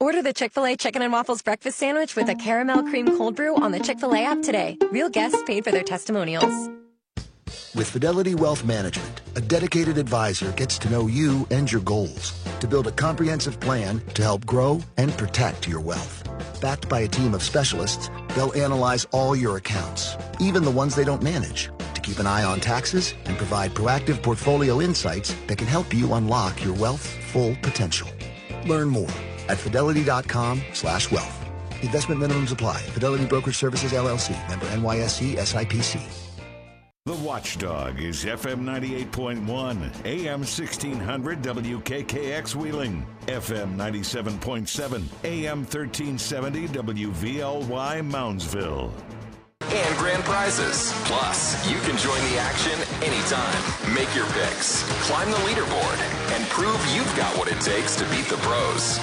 Order the Chick-fil-A Chicken and Waffles Breakfast Sandwich with a caramel cream cold brew on the Chick-fil-A app today. Real guests paid for their testimonials. With Fidelity Wealth Management, a dedicated advisor gets to know you and your goals to build a comprehensive plan to help grow and protect your wealth. Backed by a team of specialists, they'll analyze all your accounts, even the ones they don't manage, to keep an eye on taxes and provide proactive portfolio insights that can help you unlock your wealth's full potential. Learn more at fidelity.com/wealth. Investment minimums apply. Fidelity Brokerage Services, LLC. Member NYSE SIPC. The Watchdog is FM 98.1, AM 1600 WKKX Wheeling, FM 97.7, AM 1370 WVLY Moundsville. And grand prizes. Plus, you can join the action anytime. Make your picks, climb the leaderboard, and prove you've got what it takes to beat the pros.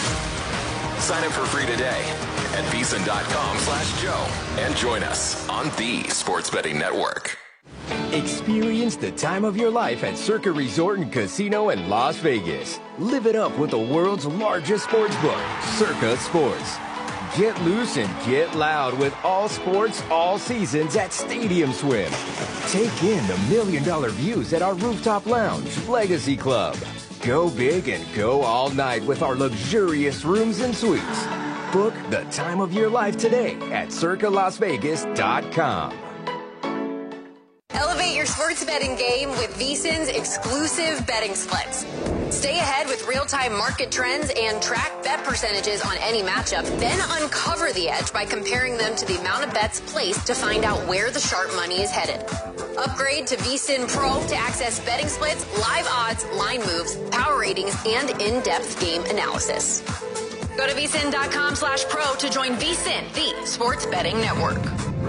Sign up for free today at VSiN.com/Joe and join us on the Sports Betting Network. Experience the time of your life at Circa Resort and Casino in Las Vegas. Live it up with the world's largest sports book, Circa Sports. Get loose and get loud with all sports, all seasons at Stadium Swim. Take in the $1 million views at our rooftop lounge, Legacy Club. Go big and go all night with our luxurious rooms and suites. Book the time of your life today at circalasvegas.com. Elevate your sports betting game with VSiN's exclusive betting splits. Stay ahead with real-time market trends and track bet percentages on any matchup. Then uncover the edge by comparing them to the amount of bets placed to find out where the sharp money is headed. Upgrade to VSiN Pro to access betting splits, live odds, line moves, power ratings, and in-depth game analysis. Go to VSiN.com/pro to join VSiN, the sports betting network.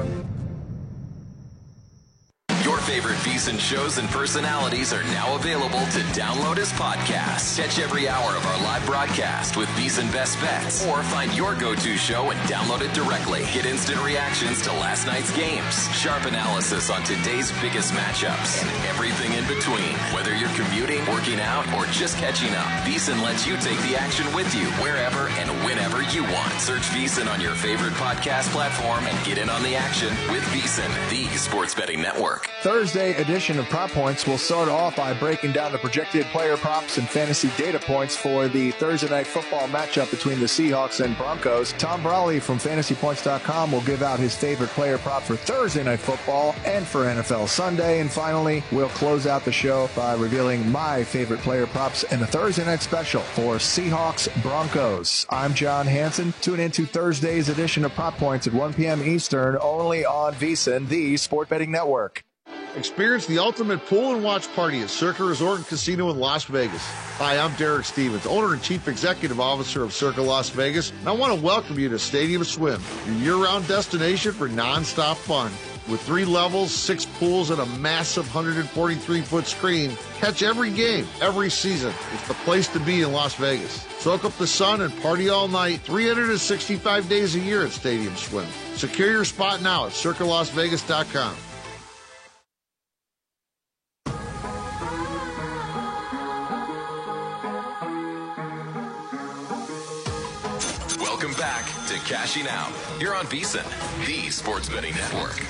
Your favorite VSiN shows and personalities are now available to download as podcasts. Catch every hour of our live broadcast with VSiN Best Bets, or find your go-to show and download it directly. Get instant reactions to last night's games, sharp analysis on today's biggest matchups, and everything in between. Whether you're commuting, working out, or just catching up, VSiN lets you take the action with you wherever and whenever you want. Search VSiN on your favorite podcast platform and get in on the action with VSiN, the sports betting network. Thursday edition of Prop Points will start off by breaking down the projected player props and fantasy data points for the Thursday night football matchup between the Seahawks and Broncos. Tom Brawley from FantasyPoints.com will give out his favorite player prop for Thursday night football and for NFL Sunday. And finally, we'll close out the show by revealing my favorite player props in the Thursday night special for Seahawks Broncos. I'm John Hansen. Tune in to Thursday's edition of Prop Points at 1 p.m. Eastern, only on VSiN, the Sport Betting Network. Experience the ultimate pool and watch party at Circa Resort and Casino in Las Vegas. Hi, I'm Derek Stevens, owner and chief executive officer of Circa Las Vegas, and I want to welcome you to Stadium Swim, your year-round destination for non-stop fun. With 3 levels, 6 pools, and a massive 143-foot screen, catch every game, every season. It's the place to be in Las Vegas. Soak up the sun and party all night, 365 days a year at Stadium Swim. Secure your spot now at circalasvegas.com. Welcome back to Cashing Out. You're on VSiN, the sports betting network.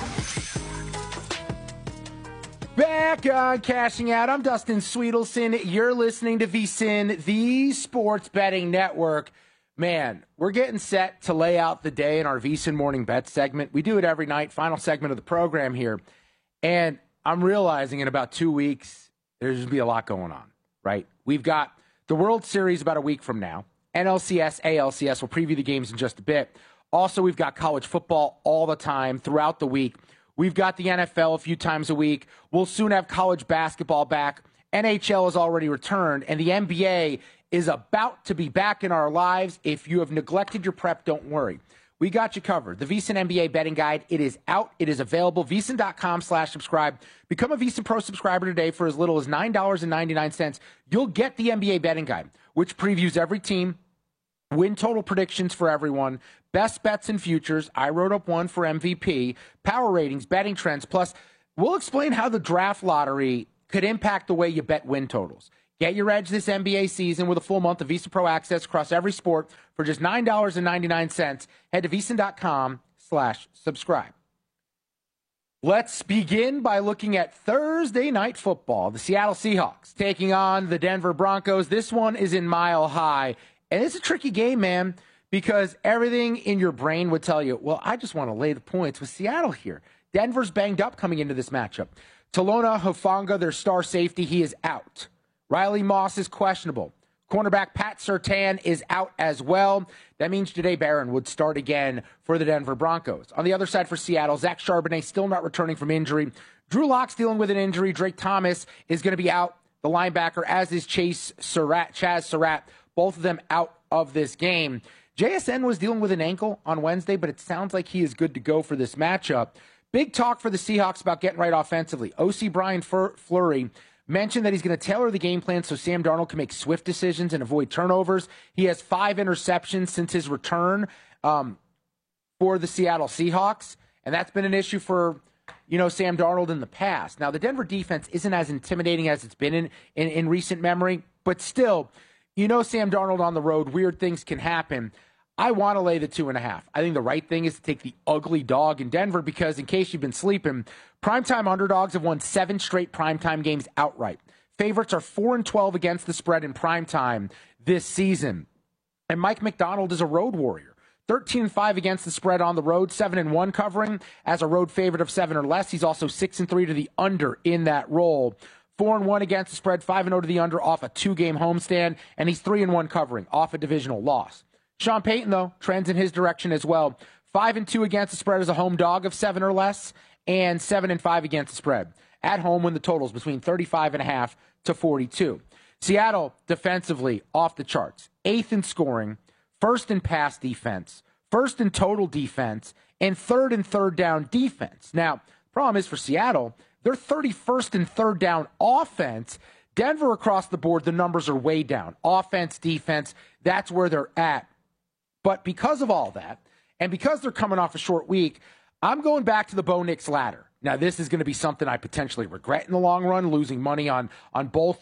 Back on Cashing Out. I'm Dustin Sweetelson. You're listening to VSiN, the sports betting network. Man, we're getting set to lay out the day in our VSiN Morning Bet segment. We do it every night, final segment of the program here. And I'm realizing in about 2 weeks, there's going to be a lot going on, right? We've got the World Series about a week from now. NLCS, ALCS. We'll preview the games in just a bit. Also, we've got college football all the time throughout the week. We've got the NFL a few times a week. We'll soon have college basketball back. NHL has already returned, and the NBA is about to be back in our lives. If you have neglected your prep, don't worry. We got you covered. The VSiN NBA betting guide, it is out. It is available. VSiN.com/subscribe. Become a VSiN Pro subscriber today for as little as $9.99. You'll get the NBA betting guide, which previews every team, win total predictions for everyone, best bets and futures. I wrote up one for MVP, power ratings, betting trends. Plus, we'll explain how the draft lottery could impact the way you bet win totals. Get your edge this NBA season with a full month of Visa Pro access across every sport for just $9.99. Head to VSiN.com/subscribe. Let's begin by looking at Thursday Night Football. The Seattle Seahawks taking on the Denver Broncos. This one is in Mile High. And it's a tricky game, man, because everything in your brain would tell you, well, I just want to lay the points with Seattle here. Denver's banged up coming into this matchup. Talona Hufanga, their star safety, he is out. Riley Moss is questionable. Cornerback Pat Surtain is out as well. That means Jahdae Barron would start again for the Denver Broncos. On the other side for Seattle, Zach Charbonnet still not returning from injury. Drew Lock's dealing with an injury. Drake Thomas is going to be out, the linebacker, as is Chaz Surratt. Both of them out of this game. JSN was dealing with an ankle on Wednesday, but it sounds like he is good to go for this matchup. Big talk for the Seahawks about getting right offensively. OC Brian Fleury mentioned that he's going to tailor the game plan so Sam Darnold can make swift decisions and avoid turnovers. He has 5 interceptions since his return for the Seattle Seahawks, and that's been an issue for Sam Darnold in the past. Now, the Denver defense isn't as intimidating as it's been in recent memory, but still, Sam Darnold on the road, weird things can happen. I want to lay the 2.5. I think the right thing is to take the ugly dog in Denver because, in case you've been sleeping, primetime underdogs have won 7 straight primetime games outright. Favorites are 4-12 against the spread in primetime this season. And Mike McDonald is a road warrior. 13-5 against the spread on the road, 7-1 covering as a road favorite of 7 or less. He's also 6-3 to the under in that role. 4-1 against the spread, 5-0 to the under off a 2-game homestand, and he's 3-1 covering off a divisional loss. Sean Payton, though, trends in his direction as well. 5-2 against the spread as a home dog of 7 or less, and 7-5 against the spread. At home when the total's between 35.5 to 42. Seattle, defensively, off the charts. 8th in scoring, 1st in pass defense, 1st in total defense, and 3rd in third down defense. Now, the problem is for Seattle, they're 31st in third down offense. Denver across the board, the numbers are way down. Offense, defense, that's where they're at. But because of all that, and because they're coming off a short week, I'm going back to the Bo Nix ladder. Now, this is going to be something I potentially regret in the long run, losing money on both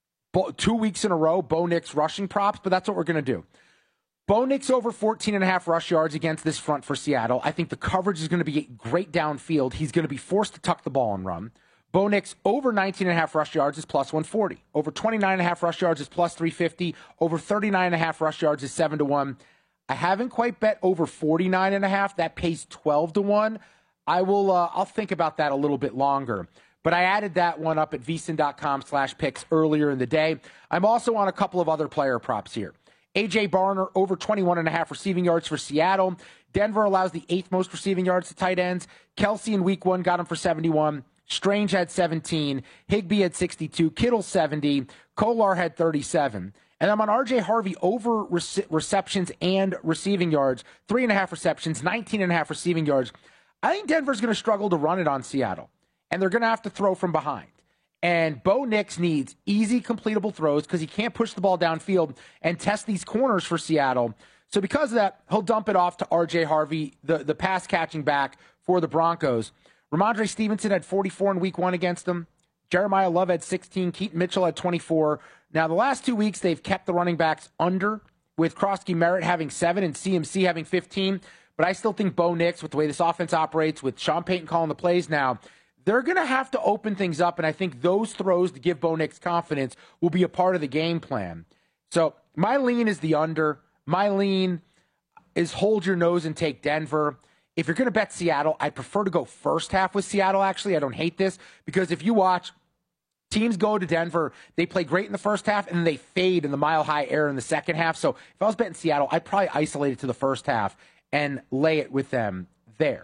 2 weeks in a row, Bo Nix rushing props, but that's what we're going to do. Bo Nix over 14.5 rush yards against this front for Seattle. I think the coverage is going to be great downfield. He's going to be forced to tuck the ball and run. Bo Nix over 19.5 rush yards is plus 140. Over 29.5 rush yards is plus 350. Over 39.5 rush yards is 7-1. I haven't quite bet over 49.5. That pays 12-1. I'll think about that a little bit longer. But I added that one up at VSiN.com/picks earlier in the day. I'm also on a couple of other player props here. A.J. Barner over 21.5 receiving yards for Seattle. Denver allows the 8th most receiving yards to tight ends. Kelsey in week 1 got him for 71. Strange had 17. Higbee had 62. Kittle 70. Kolar had 37. And I'm on R.J. Harvey over receptions and receiving yards. 3.5 receptions, 19.5 receiving yards. I think Denver's going to struggle to run it on Seattle. And they're going to have to throw from behind. And Bo Nix needs easy, completable throws because he can't push the ball downfield and test these corners for Seattle. So because of that, he'll dump it off to R.J. Harvey, the pass-catching back for the Broncos. Ramondre Stevenson had 44 in week 1 against them. Jeremiah Love had 16. Keaton Mitchell had 24. Now, the last 2 weeks, they've kept the running backs under, with Krosky Merritt having 7 and CMC having 15. But I still think Bo Nix, with the way this offense operates, with Sean Payton calling the plays now, they're going to have to open things up, and I think those throws to give Bo Nix confidence will be a part of the game plan. So my lean is the under. My lean is hold your nose and take Denver. If you're going to bet Seattle, I prefer to go first half with Seattle, actually. I don't hate this, because if you watch, teams go to Denver, they play great in the first half, and then they fade in the mile-high air in the second half. So if I was betting Seattle, I'd probably isolate it to the first half and lay it with them there.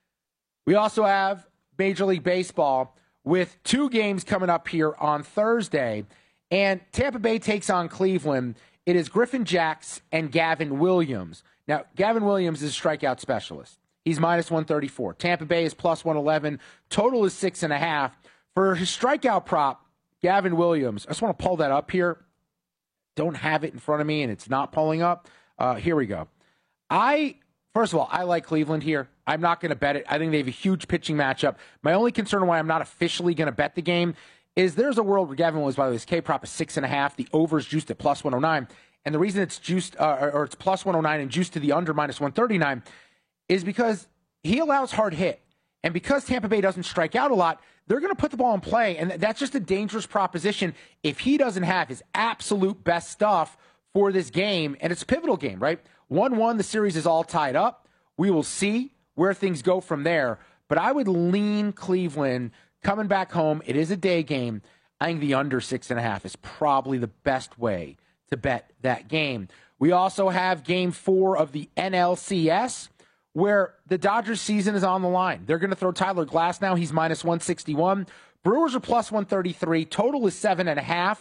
We also have Major League Baseball with 2 games coming up here on Thursday, and Tampa Bay takes on Cleveland. It is Griffin Jax and Gavin Williams. Now, Gavin Williams is a strikeout specialist. He's minus 134. Tampa Bay is plus 111. Total is 6.5. For his strikeout prop, Gavin Williams, I just want to pull that up here. Don't have it in front of me, and it's not pulling up. Here we go. First of all, I like Cleveland here. I'm not going to bet it. I think they have a huge pitching matchup. My only concern why I'm not officially going to bet the game is there's a world where Gavin Williams, by the way, his K-prop is 6.5. The over is juiced at plus 109. And the reason it's juiced, or it's plus 109 and juiced to the under minus 139 is because he allows hard hit. And because Tampa Bay doesn't strike out a lot, they're going to put the ball in play. And that's just a dangerous proposition if he doesn't have his absolute best stuff for this game. And it's a pivotal game, right? 1-1, the series is all tied up. We will see where things go from there. But I would lean Cleveland coming back home. It is a day game. I think the under 6.5 is probably the best way to bet that game. We also have game 4 of the NLCS, where the Dodgers season is on the line. They're going to throw Tyler Glass now. He's minus 161. Brewers are plus 133. Total is 7.5.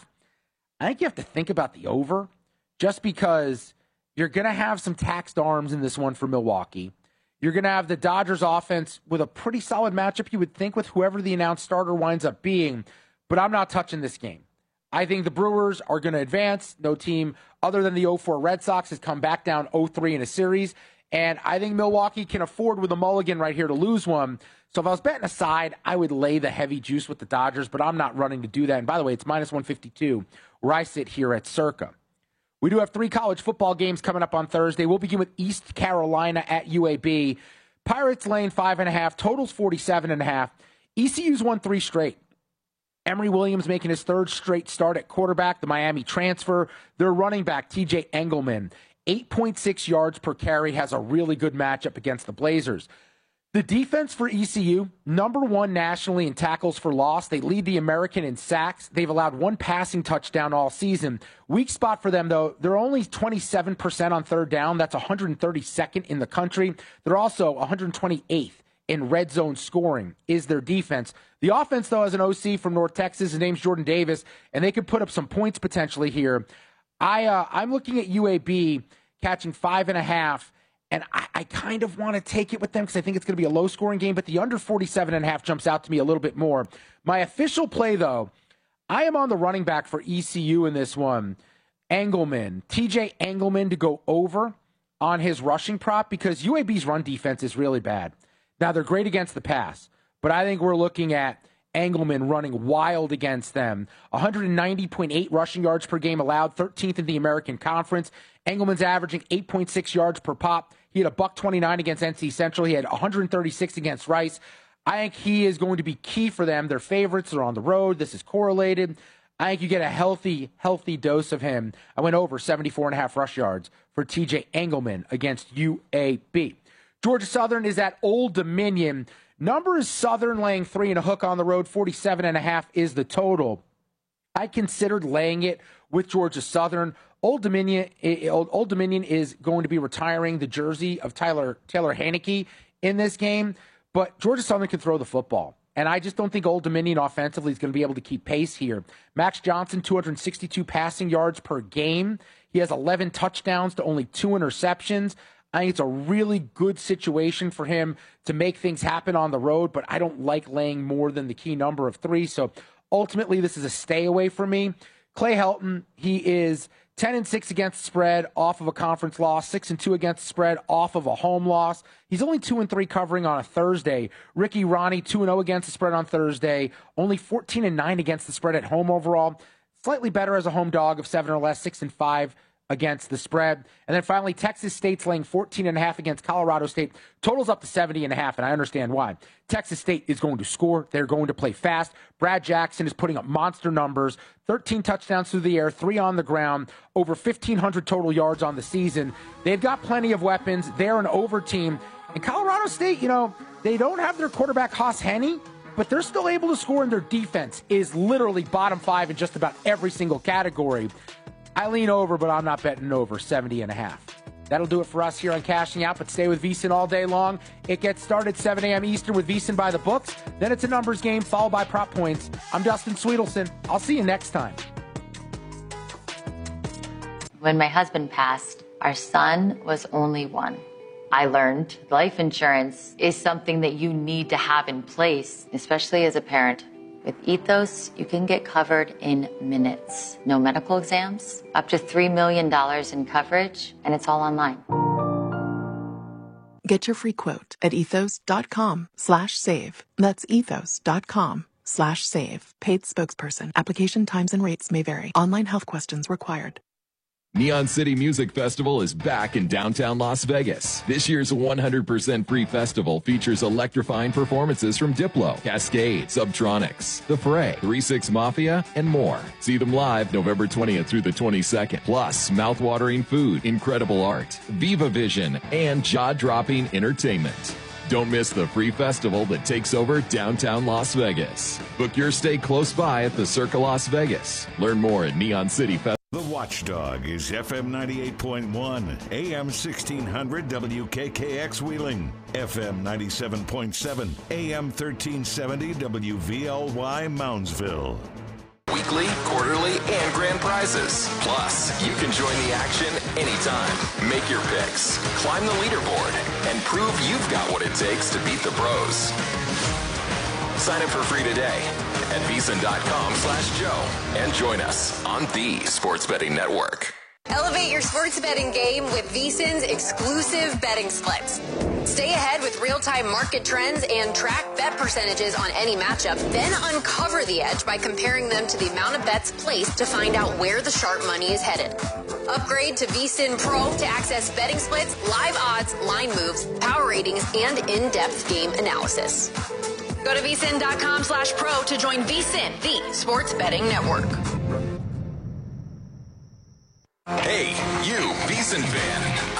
I think you have to think about the over just because you're going to have some taxed arms in this one for Milwaukee. You're going to have the Dodgers offense with a pretty solid matchup, you would think, with whoever the announced starter winds up being. But I'm not touching this game. I think the Brewers are going to advance. No team other than the 0-4 Red Sox has come back down 0-3 in a series. And I think Milwaukee can afford with a mulligan right here to lose one. So if I was betting aside, I would lay the heavy juice with the Dodgers, but I'm not running to do that. And by the way, it's minus 152 where I sit here at Circa. We do have 3 college football games coming up on Thursday. We'll begin with East Carolina at UAB. Pirates laying 5.5. Totals 47.5. ECU's won 3 straight. Emory Williams making his 3rd straight start at quarterback, the Miami transfer. Their running back, TJ Engelman, 8.6 yards per carry, has a really good matchup against the Blazers. The defense for ECU, number 1 nationally in tackles for loss. They lead the American in sacks. They've allowed 1 passing touchdown all season. Weak spot for them, though, they're only 27% on third down. That's 132nd in the country. They're also 128th in red zone scoring is their defense. The offense, though, has an OC from North Texas. His name's Jordan Davis, and they could put up some points potentially here. I'm looking at UAB catching 5.5, and I kind of want to take it with them because I think it's going to be a low-scoring game, but the under 47.5 jumps out to me a little bit more. My official play, though, I am on the running back for ECU in this one, Engelman, TJ Engelman, to go over on his rushing prop because UAB's run defense is really bad. Now, they're great against the pass, but I think we're looking at Engelman running wild against them. 190.8 rushing yards per game allowed, 13th in the American Conference. Engelman's averaging 8.6 yards per pop. He had a $129 against NC Central. He had 136 against Rice. I think he is going to be key for them. They're favorites. They're on the road. This is correlated. I think you get a healthy dose of him. I went over 74.5 rush yards for TJ Engelman against UAB. Georgia Southern is at Old Dominion. Number is Southern laying 3 and a hook on the road. 47.5 is the total. I considered laying it with Georgia Southern. Old Dominion is going to be retiring the jersey of Taylor Haneke in this game, but Georgia Southern can throw the football. And I just don't think Old Dominion offensively is going to be able to keep pace here. Max Johnson, 262 passing yards per game. He has 11 touchdowns to only 2 interceptions. I think it's a really good situation for him to make things happen on the road, but I don't like laying more than the key number of 3. So ultimately, this is a stay away for me. Clay Helton, he is 10-6 against the spread off of a conference loss, 6-2 against the spread off of a home loss. He's only 2-3 covering on a Thursday. Ricky Ronnie, 2-0 against the spread on Thursday, only 14-9 against the spread at home overall. Slightly better as a home dog of 7 or less, 6-5 against the spread. And then finally, Texas State's laying 14.5 against Colorado State. Totals up to 70.5, and I understand why. Texas State is going to score. They're going to play fast. Brad Jackson is putting up monster numbers. 13 touchdowns through the air, 3 on the ground, over 1,500 total yards on the season. They've got plenty of weapons. They're an over team. And Colorado State, they don't have their quarterback, Haas Henne, but they're still able to score, and their defense is literally bottom 5 in just about every single category. I lean over, but I'm not betting over 70.5. That'll do it for us here on Cashing Out, but stay with VSiN all day long. It gets started 7 a.m. Eastern with VSiN by the books. Then it's a numbers game followed by prop points. I'm Dustin Sweetelson. I'll see you next time. When my husband passed, our son was only 1. I learned life insurance is something that you need to have in place, especially as a parent. With Ethos, you can get covered in minutes. No medical exams, up to $3 million in coverage, and it's all online. Get your free quote at ethos.com/save. That's ethos.com/save. VSIN.com/save. Paid spokesperson. Application times and rates may vary. Online health questions required. Neon City Music Festival is back in downtown Las Vegas. This year's 100% free festival features electrifying performances from Diplo, Cascade, Subtronics, The Fray, 3-6 Mafia, and more. See them live November 20th through the 22nd. Plus, mouth-watering food, incredible art, Viva Vision, and jaw-dropping entertainment. Don't miss the free festival that takes over downtown Las Vegas. Book your stay close by at the Circa Las Vegas. Learn more at Neon City Festival. The Watchdog is FM 98.1, AM 1600 WKKX Wheeling, FM 97.7, AM 1370 WVLY Moundsville. Weekly, quarterly, and grand prizes. Plus, you can join the action anytime. Make your picks, climb the leaderboard, and prove you've got what it takes to beat the pros. Sign up for free today at VSIN.com/Joe and join us on the Sports Betting Network. Elevate your sports betting game with VSIN's exclusive betting splits. Stay ahead with real-time market trends and track bet percentages on any matchup, then uncover the edge by comparing them to the amount of bets placed to find out where the sharp money is headed. Upgrade to VSIN Pro to access betting splits, live odds, line moves, power ratings, and in-depth game analysis. Go to VSIN.com/pro to join VSIN, the Sports Betting Network. Hey, you, VSIN fan.